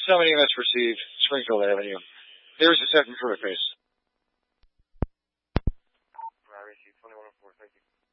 Summit EMS received, Springfield Avenue. There's the second for the face. I received 2104, thank you.